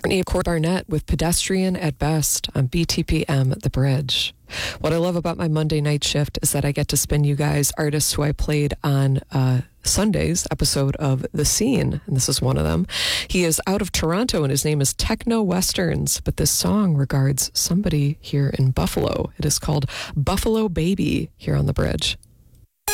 Courtney Barnett with Pedestrian at Best on BTPM The Bridge. What I love about my Monday night shift is that I get to spin you guys artists who I played on Sunday's episode of The Scene, and this is one of them. He is out of Toronto, and his name is Techno Westerns, but this song regards somebody here in Buffalo. It is called Buffalo Baby here on The Bridge.